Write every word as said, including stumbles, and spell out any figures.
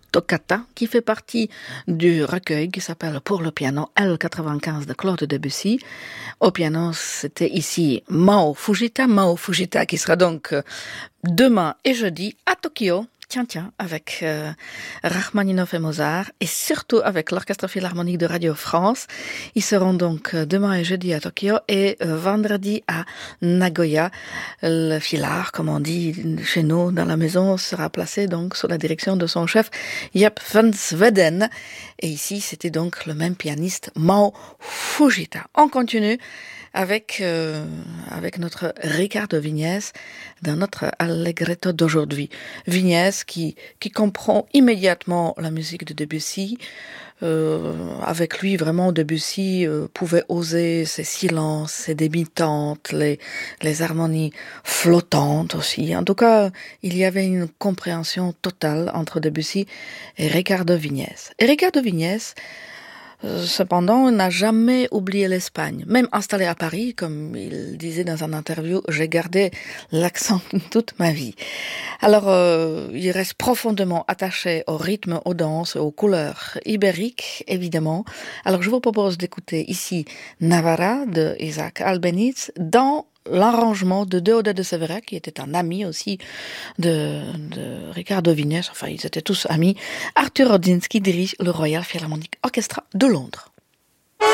Toccata, qui fait partie du recueil qui s'appelle Pour le piano L quatre-vingt-quinze de Claude Debussy. Au piano, c'était ici Mao Fujita, Mao Fujita qui sera donc demain et jeudi à Tokyo. Tiens, tiens, avec euh, Rachmaninov et Mozart, et surtout avec l'Orchestre Philharmonique de Radio France. Ils seront donc demain et jeudi à Tokyo et euh, vendredi à Nagoya. Le Philhar, comme on dit chez nous dans la maison, sera placé donc sous la direction de son chef Jep van Zweden. Et ici, c'était donc le même pianiste, Mao Fujita. On continue avec euh, avec notre Ricardo Vignès dans notre Allegretto d'aujourd'hui. Vignès qui qui comprend immédiatement la musique de Debussy. Euh, avec lui, vraiment, Debussy euh, pouvait oser ses silences, ses demi-tentes, les les harmonies flottantes aussi. En tout cas, il y avait une compréhension totale entre Debussy et Ricardo Vignès. Et Ricardo Vignès, cependant, n'a jamais oublié l'Espagne. Même installé à Paris, comme il disait dans un interview, j'ai gardé l'accent toute ma vie. Alors, euh, il reste profondément attaché au rythme, aux danses, aux couleurs ibériques, évidemment. Alors, je vous propose d'écouter ici Navarra de Isaac Albéniz dans l'arrangement de Deodat de Severa, qui était un ami aussi de, de Ricardo Vignès. Enfin, ils étaient tous amis. Arthur Rodzinski dirige le Royal Philharmonic Orchestra de Londres.